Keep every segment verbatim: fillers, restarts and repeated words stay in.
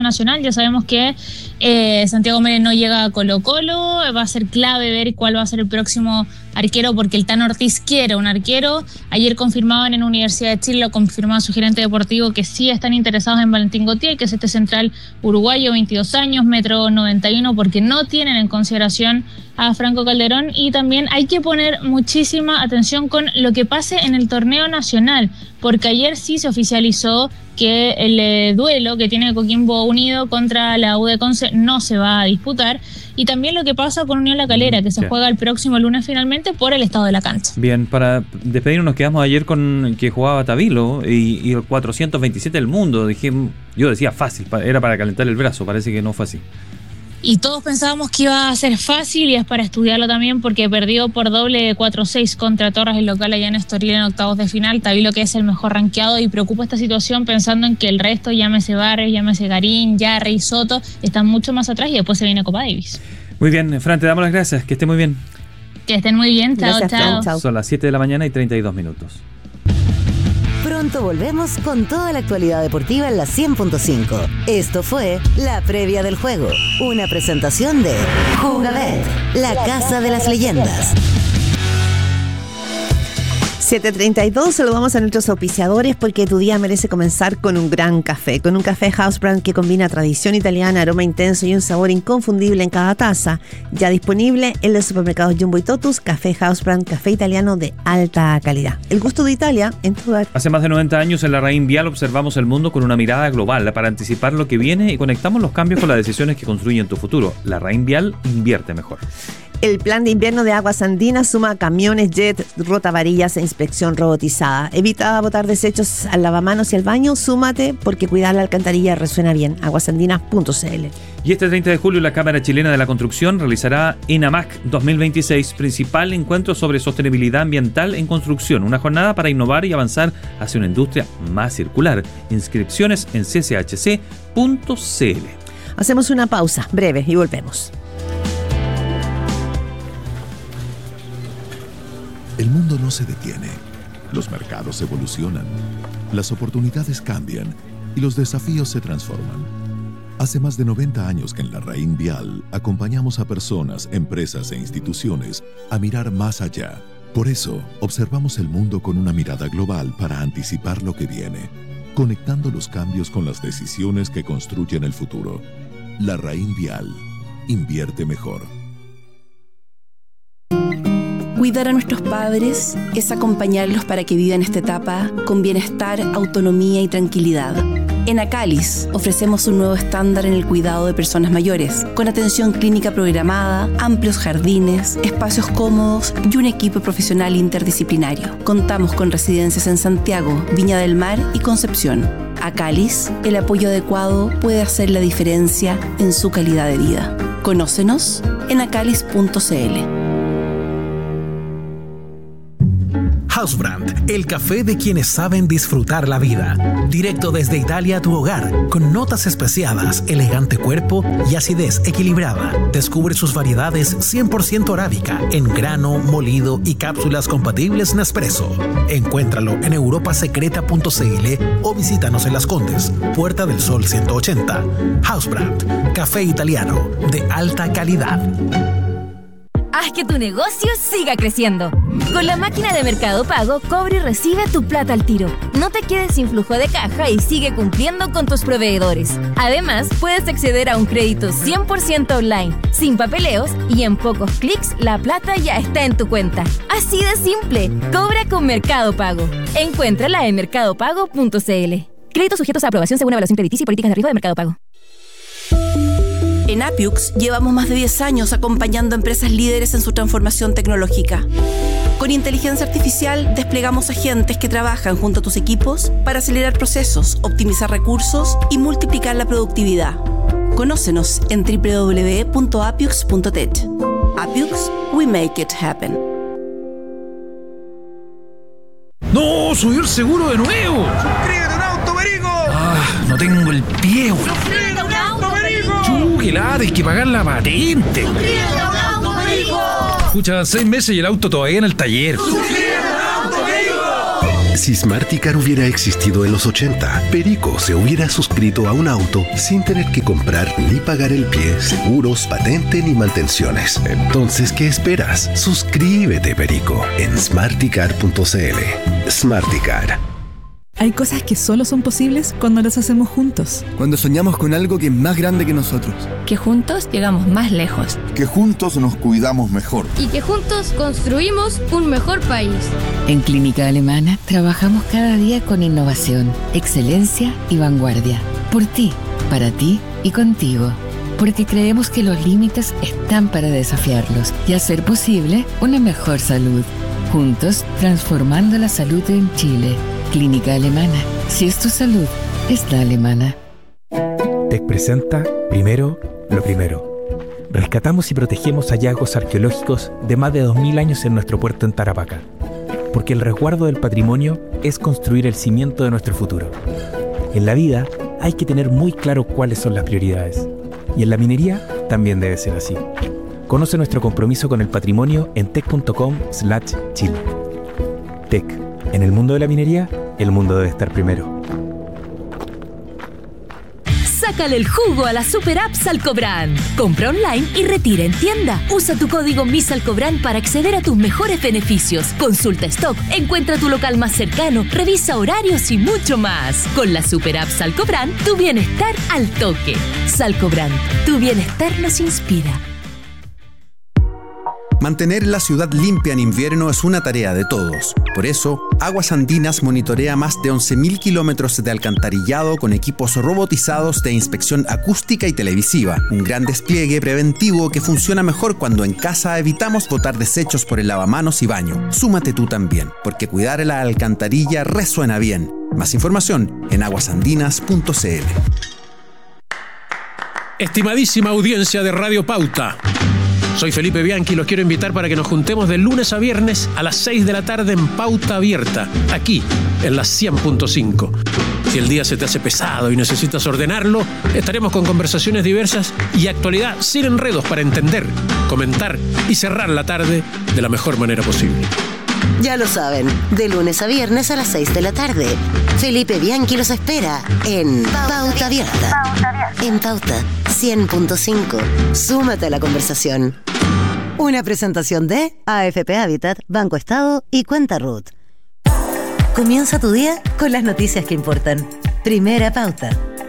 nacional. Ya sabemos que eh, Santiago Mene no llega a Colo Colo, va a ser clave ver cuál va a ser el próximo arquero, porque el Tano Ortiz quiere un arquero. Ayer confirmaban en Universidad de Chile, lo confirmaba su gerente deportivo, que sí están interesados en Valentín Gauthier, que es este central uruguayo, veintidós años, metro noventa y uno, porque no tienen en consideración a Franco Calderón. Y también hay que poner muchísima atención con lo que pase en el torneo nacional, porque ayer sí se oficializó que el eh, duelo que tiene Coquimbo Unido contra la U de Conce no se va a disputar, y también lo que pasa con Unión La Calera, que se sí. juega el próximo lunes finalmente por el estado de la cancha. Bien, para despedirnos, nos quedamos ayer con que jugaba Tabilo y, y el cuatrocientos veintisiete del mundo. Dije, yo decía fácil, era para calentar el brazo, parece que no fue así. Y todos pensábamos que iba a ser fácil, y es para estudiarlo también, porque perdió por doble cuatro seis contra Torres, el local allá en Estoril, en octavos de final. Tabilo, que es el mejor rankeado, y preocupa esta situación pensando en que el resto, llámese Barrios, llámese Garín, Yarri, Soto, están mucho más atrás, y después se viene Copa Davis. Muy bien, Fran, te damos las gracias, que esté muy bien. Que estén muy bien, chao, gracias, chao. chao. Son las siete de la mañana y treinta y dos minutos. Pronto volvemos con toda la actualidad deportiva en la cien punto cinco. Esto fue La Previa del Juego, una presentación de Jugabet, la casa de las leyendas. siete treinta y dos, saludamos a nuestros auspiciadores, porque tu día merece comenzar con un gran café, con un café House Brand que combina tradición italiana, aroma intenso y un sabor inconfundible en cada taza. Ya disponible en los supermercados Jumbo y Totus, café House Brand, café italiano de alta calidad. El gusto de Italia en tu hogar. Hace más de noventa años en la Larraín Vial observamos el mundo con una mirada global para anticipar lo que viene, y conectamos los cambios con las decisiones que construyen tu futuro. Larraín Vial, invierte mejor. El plan de invierno de Aguas Andinas suma camiones, jet, rotavarillas e inspección robotizada. Evita botar desechos al lavamanos y al baño. Súmate, porque cuidar la alcantarilla resuena bien. aguasandinas punto c l. Y este treinta de julio la Cámara Chilena de la Construcción realizará INAMAC dos mil veintiséis, principal encuentro sobre sostenibilidad ambiental en construcción. Una jornada para innovar y avanzar hacia una industria más circular. Inscripciones en c c h c punto c l. Hacemos una pausa breve y volvemos. El mundo no se detiene, los mercados evolucionan, las oportunidades cambian y los desafíos se transforman. Hace más de noventa años que en Larraín Vial acompañamos a personas, empresas e instituciones a mirar más allá. Por eso, observamos el mundo con una mirada global para anticipar lo que viene, conectando los cambios con las decisiones que construyen el futuro. Larraín Vial, invierte mejor. Cuidar a nuestros padres es acompañarlos para que vivan esta etapa con bienestar, autonomía y tranquilidad. En Acalis ofrecemos un nuevo estándar en el cuidado de personas mayores, con atención clínica programada, amplios jardines, espacios cómodos y un equipo profesional interdisciplinario. Contamos con residencias en Santiago, Viña del Mar y Concepción. Acalis, el apoyo adecuado puede hacer la diferencia en su calidad de vida. Conócenos en acalis punto c l. House Brand, el café de quienes saben disfrutar la vida. Directo desde Italia a tu hogar, con notas especiadas, elegante cuerpo y acidez equilibrada. Descubre sus variedades cien por ciento arábica, en grano, molido y cápsulas compatibles Nespresso. Encuéntralo en europa secreta punto c l o visítanos en Las Condes, Puerta del Sol ciento ochenta. House Brand, café italiano de alta calidad. Haz que tu negocio siga creciendo. Con la máquina de Mercado Pago, cobra y recibe tu plata al tiro. No te quedes sin flujo de caja y sigue cumpliendo con tus proveedores. Además, puedes acceder a un crédito cien por ciento online, sin papeleos, y en pocos clics la plata ya está en tu cuenta. Así de simple. Cobra con Mercado Pago. Encuéntrala en mercado pago punto c l. Créditos sujetos a aprobación según evaluación crediticia y políticas de riesgo de Mercado Pago. En Appiux llevamos más de diez años acompañando a empresas líderes en su transformación tecnológica. Con inteligencia artificial desplegamos agentes que trabajan junto a tus equipos para acelerar procesos, optimizar recursos y multiplicar la productividad. Conócenos en doble u doble u doble u punto appiux punto tech. Appiux, we make it happen. ¡No! ¡Subió el seguro de nuevo! ¡Suscríbete a un auto, perico! ¡Ah! No tengo el pie, güey. ¡Suscríbete a un auto, perico! ¡Chu! ¡Que lata! Hay que pagar la patente. ¡Suscríbete a un auto, perico! Escucha, seis meses y el auto todavía en el taller. ¡Suscríbete a un auto, perico! Si Smarticar hubiera existido en los ochenta, Perico se hubiera suscrito a un auto sin tener que comprar ni pagar el pie, seguros, patente ni mantenciones. Entonces, ¿qué esperas? Suscríbete, Perico, en smarticar punto c l. Smarticar. Hay cosas que solo son posibles cuando las hacemos juntos. Cuando soñamos con algo que es más grande que nosotros. Que juntos llegamos más lejos. Que juntos nos cuidamos mejor. Y que juntos construimos un mejor país. En Clínica Alemana trabajamos cada día con innovación, excelencia y vanguardia. Por ti, para ti y contigo. Porque creemos que los límites están para desafiarlos y hacer posible una mejor salud. Juntos, transformando la salud en Chile. Clínica Alemana. Si es tu salud, es la alemana. TEC presenta Primero lo Primero. Rescatamos y protegemos hallazgos arqueológicos de más de dos mil años en nuestro puerto en Tarapacá. Porque el resguardo del patrimonio es construir el cimiento de nuestro futuro. En la vida hay que tener muy claro cuáles son las prioridades. Y en la minería también debe ser así. Conoce nuestro compromiso con el patrimonio en tec punto com slash chile. TEC. En el mundo de la minería, el mundo debe estar primero. Sácale el jugo a la super app Salcobrand. Compra online y retira en tienda. Usa tu código MISALCOBRAND para acceder a tus mejores beneficios. Consulta stock, encuentra tu local más cercano, revisa horarios y mucho más. Con la super app Salcobrand, tu bienestar al toque. Salcobrand, tu bienestar nos inspira. Mantener la ciudad limpia en invierno es una tarea de todos. Por eso, Aguas Andinas monitorea más de once mil kilómetros de alcantarillado con equipos robotizados de inspección acústica y televisiva. Un gran despliegue preventivo que funciona mejor cuando en casa evitamos botar desechos por el lavamanos y baño. Súmate tú también, porque cuidar la alcantarilla resuena bien. Más información en aguas andinas punto c l. Estimadísima audiencia de Radio Pauta. Soy Felipe Bianchi y los quiero invitar para que nos juntemos de lunes a viernes a las seis de la tarde en Pauta Abierta, aquí en la cien punto cinco. Si el día se te hace pesado y necesitas ordenarlo, estaremos con conversaciones diversas y actualidad sin enredos para entender, comentar y cerrar la tarde de la mejor manera posible. Ya lo saben, de lunes a viernes a las seis de la tarde. Felipe Bianchi los espera en Pauta Abierta. En Pauta cien punto cinco. Súmate a la conversación. Una presentación de A F P Habitat, Banco Estado y Cuenta Ruth. Comienza tu día con las noticias que importan. Primera Pauta.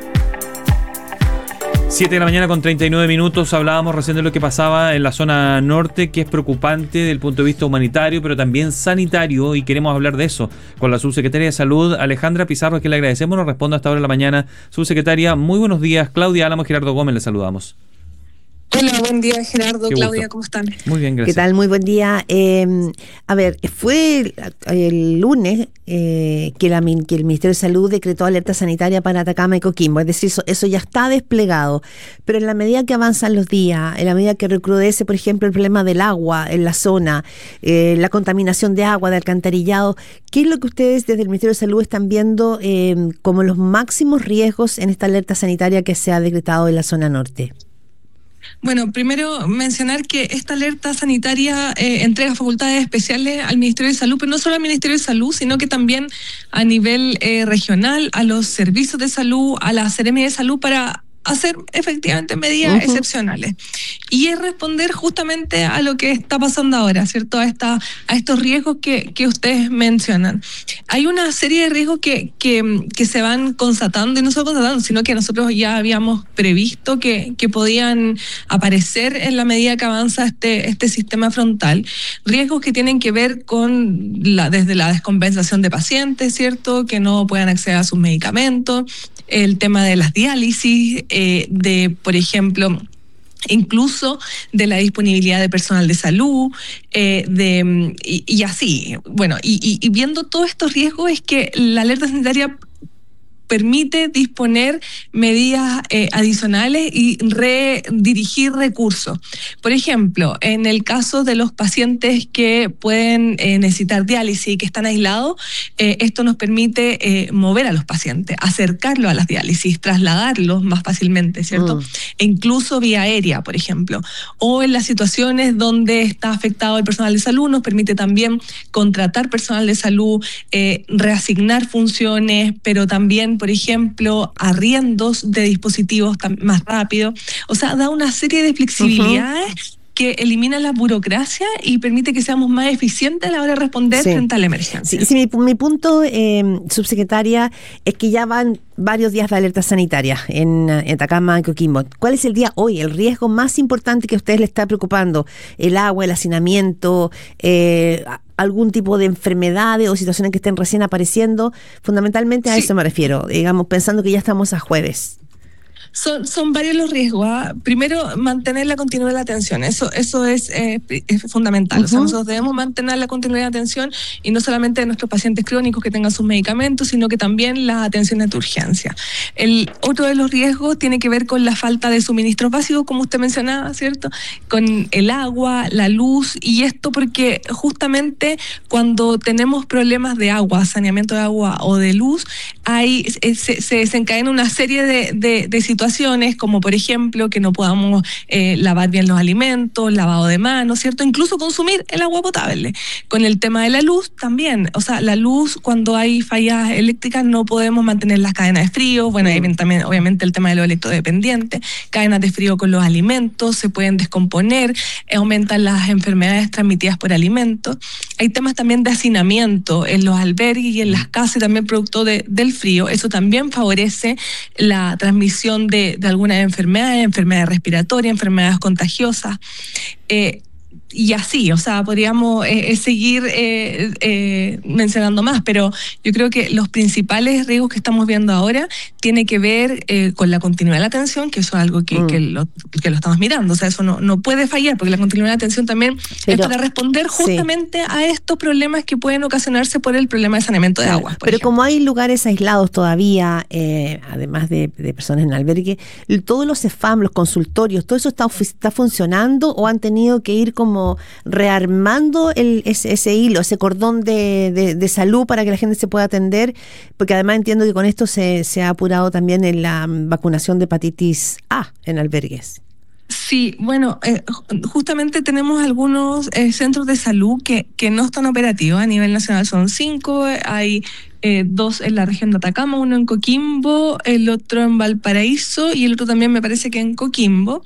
siete de la mañana con treinta y nueve minutos. Hablábamos recién de lo que pasaba en la zona norte, que es preocupante desde el punto de vista humanitario, pero también sanitario, y queremos hablar de eso con la subsecretaria de Salud, Alejandra Pizarro, que le agradecemos, nos responde hasta ahora de la mañana. Subsecretaria, muy buenos días. Claudia Álamo, Gerardo Gómez, le saludamos. Hola, buen día, Gerardo, Qué Claudia, gusto. ¿Cómo están? Muy bien, gracias. ¿Qué tal? Muy buen día. Eh, a ver, fue el, el lunes eh, que, la, que el Ministerio de Salud decretó alerta sanitaria para Atacama y Coquimbo, es decir, eso, eso ya está desplegado, pero en la medida que avanzan los días, en la medida que recrudece, por ejemplo, el problema del agua en la zona, eh, la contaminación de agua, de alcantarillado, ¿qué es lo que ustedes desde el Ministerio de Salud están viendo eh, como los máximos riesgos en esta alerta sanitaria que se ha decretado en la zona norte? Bueno, primero mencionar que esta alerta sanitaria eh, entrega facultades especiales al Ministerio de Salud, pero no solo al Ministerio de Salud, sino que también a nivel eh, regional, a los servicios de salud, a la Seremi de Salud, para hacer efectivamente medidas uh-huh. excepcionales. Y es responder justamente a lo que está pasando ahora, ¿cierto? A, esta, a estos riesgos que, que ustedes mencionan. Hay una serie de riesgos que, que, que se van constatando, y no solo constatando, sino que nosotros ya habíamos previsto que, que podían aparecer en la medida que avanza este, este sistema frontal. Riesgos que tienen que ver con la, desde la descompensación de pacientes, ¿cierto? Que no puedan acceder a sus medicamentos, el tema de las diálisis, eh, de, por ejemplo, incluso de la disponibilidad de personal de salud, eh, de y, y así. Bueno, y, y, y viendo todos estos riesgos es que la alerta sanitaria permite disponer medidas eh, adicionales y redirigir recursos. Por ejemplo, en el caso de los pacientes que pueden eh, necesitar diálisis y que están aislados, eh, esto nos permite eh, mover a los pacientes, acercarlos a las diálisis, trasladarlos más fácilmente, ¿cierto? Mm. E incluso vía aérea, por ejemplo. O en las situaciones donde está afectado el personal de salud, nos permite también contratar personal de salud, eh, reasignar funciones, pero también, por ejemplo, arriendos de dispositivos más rápido. O sea, da una serie de flexibilidades uh-huh. que elimina la burocracia y permite que seamos más eficientes a la hora de responder sí. frente a la emergencia. Sí, sí, mi, mi punto, eh, subsecretaria, es que ya van varios días de alerta sanitaria en, en Atacama, en Coquimbo. ¿Cuál es el día hoy, el riesgo más importante que a ustedes les está preocupando? ¿El agua, el hacinamiento, eh, algún tipo de enfermedades o situaciones que estén recién apareciendo? Fundamentalmente a sí. eso me refiero, digamos, pensando que ya estamos a jueves. Son, son varios los riesgos. ¿eh? Primero, mantener la continuidad de la atención. Eso, eso es, eh, es fundamental. Uh-huh. O sea, nosotros debemos mantener la continuidad de atención y no solamente de nuestros pacientes crónicos que tengan sus medicamentos, sino que también las atenciones de urgencia. El otro de los riesgos tiene que ver con la falta de suministros básicos, como usted mencionaba, ¿cierto? Con el agua, la luz, y esto porque justamente cuando tenemos problemas de agua, saneamiento de agua o de luz, hay, se, se desencadena una serie de, de, de situaciones situaciones como por ejemplo que no podamos eh, lavar bien los alimentos, lavado de manos, ¿cierto? Incluso consumir el agua potable. Con el tema de la luz también, o sea, la luz cuando hay fallas eléctricas no podemos mantener las cadenas de frío, bueno, hay también obviamente el tema de los electrodependientes, cadenas de frío con los alimentos, se pueden descomponer, aumentan las enfermedades transmitidas por alimentos. Hay temas también de hacinamiento en los albergues y en las casas, también producto de, del frío, eso también favorece la transmisión De, de algunas enfermedades, enfermedades respiratorias, enfermedades contagiosas, eh, y así, o sea, podríamos eh, seguir eh, eh, mencionando más, pero yo creo que los principales riesgos que estamos viendo ahora tiene que ver eh, con la continuidad de la atención, que eso es algo que, mm. que, lo, que lo estamos mirando, o sea, eso no, no puede fallar, porque la continuidad de la atención también pero, es para responder justamente sí. a estos problemas que pueden ocasionarse por el problema de saneamiento de claro, agua. Pero ejemplo. Como hay lugares aislados todavía, eh, además de, de personas en albergue, todos los C E F A M, los consultorios, ¿todo eso está, está funcionando o han tenido que ir como rearmando el, ese, ese hilo, ese cordón de, de, de salud para que la gente se pueda atender? Porque además entiendo que con esto se, se ha apurado también en la vacunación de hepatitis A en albergues. Sí, bueno, eh, justamente tenemos algunos eh, centros de salud que, que no están operativos a nivel nacional, son cinco, hay eh, dos en la región de Atacama, uno en Coquimbo, el otro en Valparaíso y el otro también me parece que en Coquimbo.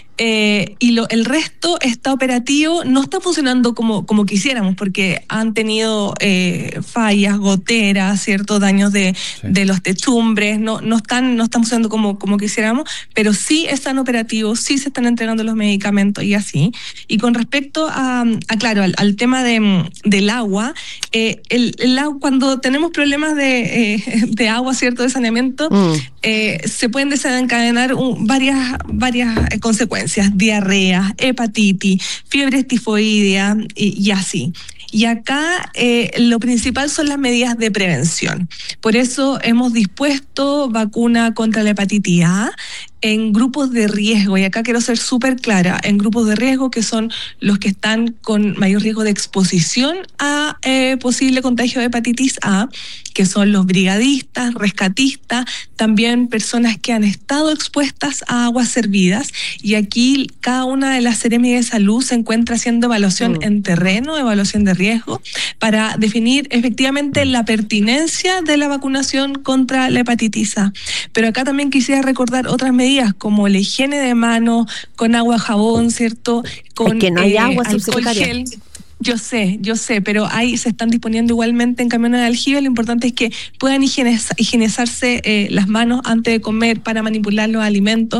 Eh, y lo, el resto está operativo, no está funcionando como, como quisiéramos, porque han tenido eh, fallas, goteras, ciertos daños de, sí. de los techumbres, no, no, están, no están funcionando como, como quisiéramos, pero sí están operativos, sí se están entregando los medicamentos y así. Y con respecto a, a claro, al, al tema de, del agua, eh, el, el agua, cuando tenemos problemas de, eh, de agua, cierto, de saneamiento, mm. eh, se pueden desencadenar un, varias, varias eh, consecuencias. Diarrea, hepatitis, fiebre tifoidea y, y así. Y acá eh, lo principal son las medidas de prevención. Por eso hemos dispuesto vacuna contra la hepatitis A en grupos de riesgo, y acá quiero ser súper clara, en grupos de riesgo que son los que están con mayor riesgo de exposición a eh, posible contagio de hepatitis A, que son los brigadistas, rescatistas, también personas que han estado expuestas a aguas servidas, y aquí cada una de las seremias de salud se encuentra haciendo evaluación mm. en terreno, evaluación de riesgo, para definir efectivamente la pertinencia de la vacunación contra la hepatitis A. Pero acá también quisiera recordar otras medidas como la higiene de manos, con agua, jabón, ¿cierto? Con es que no hay eh, agua, alcohol gel. Yo sé, yo sé, pero ahí se están disponiendo igualmente en camiones de aljibe. Lo importante es que puedan higieniz- higienizarse eh, las manos antes de comer para manipular los alimentos.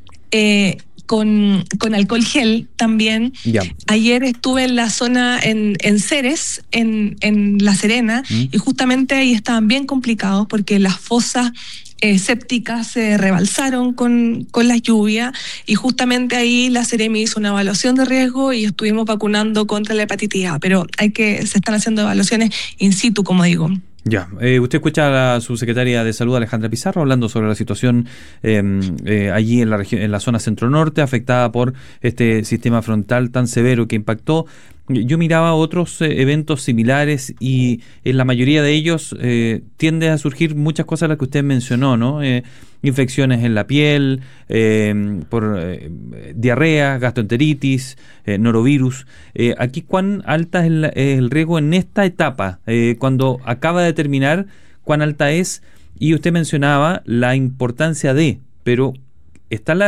Eh, Con, con alcohol gel también. Yeah. Ayer estuve en la zona en, en Ceres, en, en La Serena, mm. y justamente ahí estaban bien complicados porque las fosas eh, sépticas se rebalsaron con, con las lluvias, y justamente ahí la Seremi hizo una evaluación de riesgo y estuvimos vacunando contra la hepatitis A, pero hay que se están haciendo evaluaciones in situ, como digo. Ya, eh, usted escucha a la subsecretaria de Salud, Alejandra Pizarro, hablando sobre la situación eh, eh, allí en la región, en la zona centro-norte, afectada por este sistema frontal tan severo que impactó. Yo miraba otros eh, eventos similares y en la mayoría de ellos eh, tiende a surgir muchas cosas las que usted mencionó, ¿no? Eh, infecciones en la piel, eh, por eh, diarrea, gastroenteritis, eh, norovirus. Eh, aquí, ¿cuán alta es el, el riesgo en esta etapa? Eh, cuando acaba de terminar, ¿cuán alta es? Y usted mencionaba la importancia de, pero ¿está la